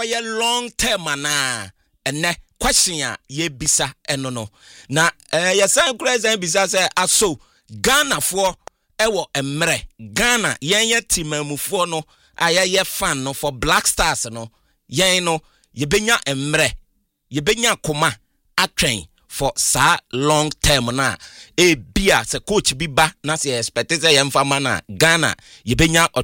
long term ana ene question ye bisa eno no na yesan kura zan bisa say aso Ghana for ewo emre Ghana yenye timamufo no ayeye fan no for Black Stars no yen no yebenya emre yebenya koma atwen for sa long term na bia se coach bi ba na se expect say yemfa na Ghana yebenya